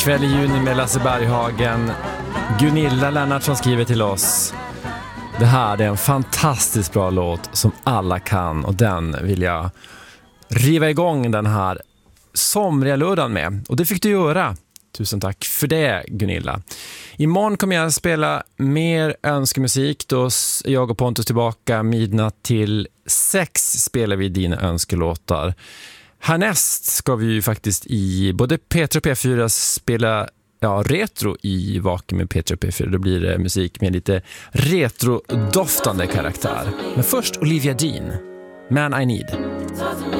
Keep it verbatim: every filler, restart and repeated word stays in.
Kväll i juni med Lasse Berghagen. Gunilla Lennart som skriver till oss: det här är en fantastiskt bra låt som alla kan, och den vill jag riva igång den här somriga lördagen med. Och det fick du göra. Tusen tack för det, Gunilla. Imorgon kommer jag spela mer önskemusik. Då är jag och Pontus tillbaka midnatt till sex, spelar vi dina önskelåtar. Härnäst ska vi ju faktiskt i både P tre och P fyra spela ja, retro i Vaken med P tre och P fyra. Då blir det musik med lite retro-doftande karaktär. Men först Olivia Dean, Man I Need.